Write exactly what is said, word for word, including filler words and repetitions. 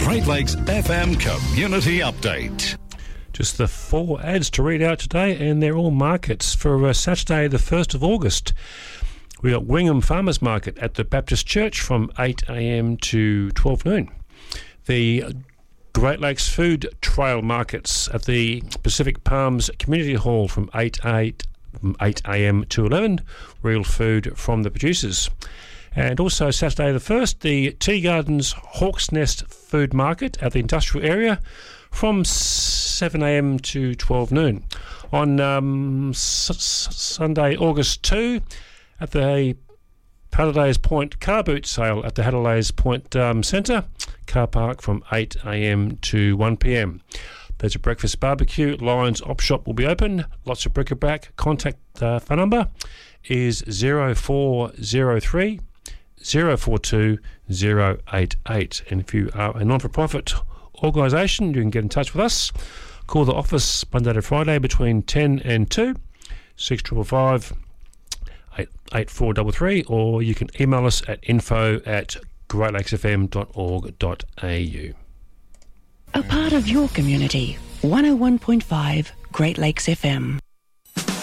Great Lakes F M Community Update. Just the four ads to read out today, and they're all markets for uh, Saturday the first of August. We got Wingham Farmers Market at the Baptist Church from eight a.m. to twelve noon. The Great Lakes Food Trail Markets at the Pacific Palms Community Hall from eight a.m. to eleven. Real food from the producers. And also Saturday the first, the Tea Gardens Hawks Nest Food Market at the industrial area from seven a.m. to twelve noon. On um, s- s- Sunday, August second, at the Hallidays Point Car Boot Sale at the Hallidays Point um, Centre, car park from eight a.m. to one p.m. There's a breakfast barbecue. Lions Op Shop will be open. Lots of bric-a-brac. Contact uh, phone number is zero four zero three zero four two zero eight eight. And if you are a non-for-profit organisation, you can get in touch with us. Call the office Monday to Friday between ten and two, six five five, eight four three three, or you can email us at info at great lakes f m dot org dot a u. A part of your community. one oh one point five Great Lakes F M.